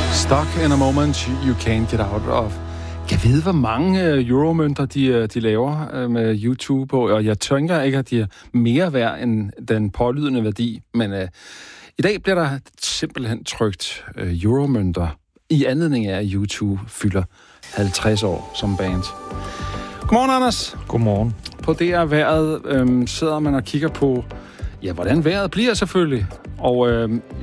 Stuck in a moment you can't get out of. Jeg ved, hvor mange euromønter de laver med YouTube på, og jeg tænker ikke, at de er mere værd end den pålydende værdi, men i dag bliver der simpelthen trykt euromønter i anledning af, at YouTube fylder 50 år som band. Godmorgen, Anders. Godmorgen. På DR Vejret sidder man og kigger på, ja, hvordan vejret bliver selvfølgelig, og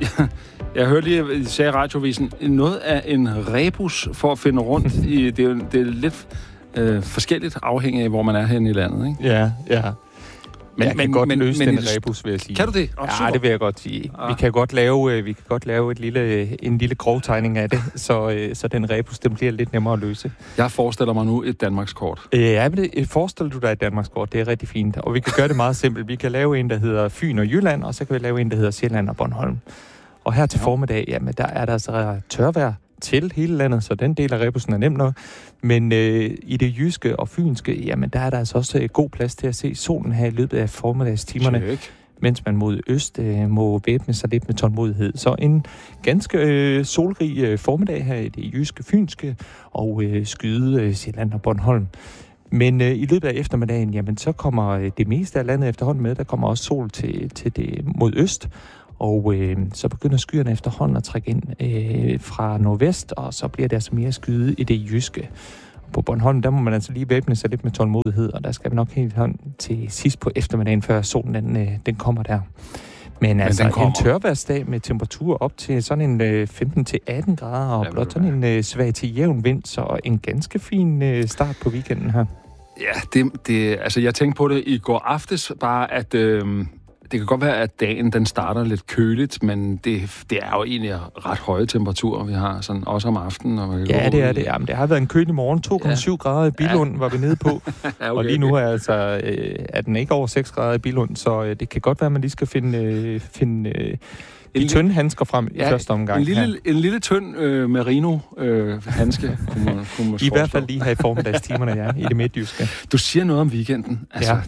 jeg hørte lige, at I sagde i radiovisen, noget af en rebus for at finde rundt i. Det er lidt forskelligt afhængig af, hvor man er henne i landet, ikke? Ja. Men jeg kan godt løse den rebus, vil jeg sige. Kan du det? Ja, det vil jeg godt sige. Vi kan godt lave en lille grovtegning af det, så den rebus, den bliver lidt nemmere at løse. Jeg forestiller mig nu et Danmarkskort. Ja, men forestiller du dig et Danmarkskort? Det er rigtig fint. Og vi kan gøre det meget simpelt. Vi kan lave en, der hedder Fyn og Jylland, og så kan vi lave en, der hedder Sjælland og Bornholm. Og her til formiddag, jamen, der er der altså tørvejr til hele landet, så den del af rebusen er nem nok. Men i det jyske og fynske, jamen, der er der altså også god plads til at se solen her i løbet af formiddagstimerne, mens man mod øst må væbne sig lidt med tålmodighed. Så en ganske solrig formiddag her i det jyske, fynske og skyde Sjælland og Bornholm. Men i løbet af eftermiddagen, jamen, så kommer det meste af landet efterhånden med. Der kommer også sol til det mod øst. Og så begynder skyerne efterhånden at trække ind fra nordvest, og så bliver det altså mere skyde i det jyske. På Bornholm, der må man altså lige væbne sig lidt med tålmodighed, og der skal vi nok helt hånd til sidst på eftermiddagen, før solen den kommer der. Men altså en tørværsdag med temperaturer op til sådan en 15-18 grader, og blot sådan en svag til jævn vind, så en ganske fin start på weekenden her. Ja, altså jeg tænkte på det i går aftes, bare at det kan godt være, at dagen den starter lidt køligt, men det er jo egentlig ret høje temperaturer, vi har, sådan også om aftenen. Og ja, det er det. Jamen, det har været en kølig morgen. 2,7 grader i Billund var vi nede på. Ja, okay, og lige nu er den ikke over 6 grader i Billund, så det kan godt være, at man lige skal finde de tynde handsker frem i første omgang. En lille tynd merino-handske kunne man i hvert fald lige her i formiddagstimerne, ja, i det midtjyske. Du siger noget om weekenden, altså,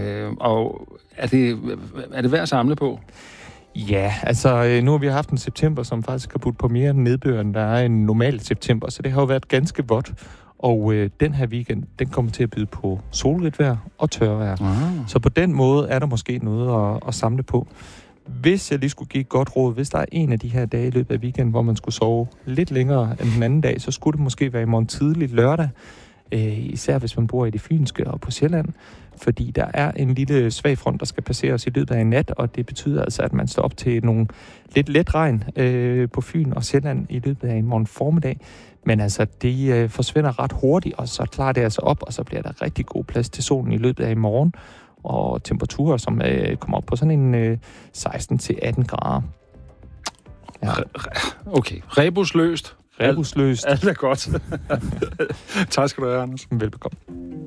og er det værd at samle på? Ja, altså nu har vi haft en september, som faktisk har budt på mere nedbør, end der er en normal september, så det har jo været ganske vådt. Og den her weekend, den kommer til at byde på solrigt vejr og tørvejr. Så på den måde er der måske noget at samle på. Hvis jeg lige skulle give et godt råd, hvis der er en af de her dage i løbet af weekenden, hvor man skulle sove lidt længere end den anden dag, så skulle det måske være i morgen tidlig lørdag, især hvis man bor i det fynske og på Sjælland, fordi der er en lille svag front, der skal passeres i løbet af en nat, og det betyder altså, at man står op til nogle lidt let regn på Fyn og Sjælland i løbet af en morgen formiddag. Men altså, det forsvinder ret hurtigt, og så klarer det altså op, og så bliver der rigtig god plads til solen i løbet af i morgen, og temperaturer, som kommer op på sådan en 16-18 grader. Ja. Okay, rebusløst. Rebusløst. Alt er godt. Tak skal du have, Anders. Velbekomme.